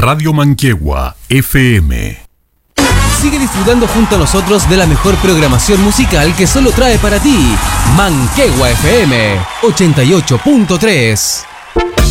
Radio Manquehue FM. Sigue disfrutando junto a nosotros de la mejor programación musical que solo trae para ti Manquehue FM 88.3.